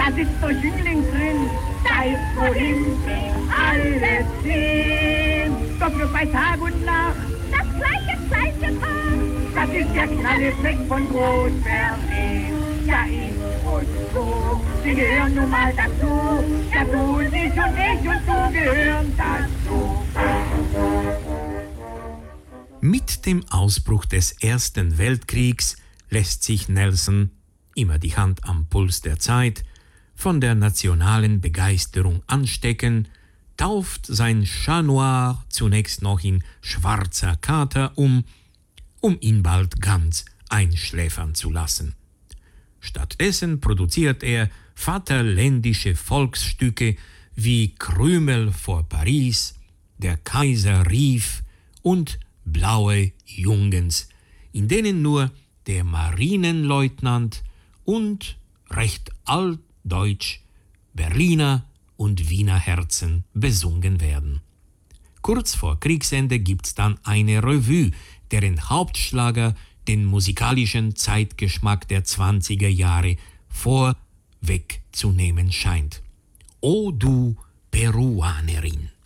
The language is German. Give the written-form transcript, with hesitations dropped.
da sitzt der Jüngling drin, da ist wohin alle ziehen. Doch nur bei Tag und Nacht, das gleiche Zeichen Tag. Das ist der Knalleffekt von Groß-Berlin. Ja, ich und du, sie gehören nun mal dazu. Ja, du und ich und du gehören dazu. Mit dem Ausbruch des Ersten Weltkriegs lässt sich Nelson, immer die Hand am Puls der Zeit, von der nationalen Begeisterung anstecken, tauft sein Chat Noir zunächst noch in Schwarzer Kater um ihn bald ganz einschläfern zu lassen. Stattdessen produziert er vaterländische Volksstücke wie Krümel vor Paris, Der Kaiser rief und Blaue Jungens, in denen nur der Marinenleutnant und recht altdeutsch Berliner und Wiener Herzen besungen werden. Kurz vor Kriegsende gibt's dann eine Revue, deren Hauptschlager den musikalischen Zeitgeschmack der 20er Jahre vorwegzunehmen scheint. O du Peruanerin!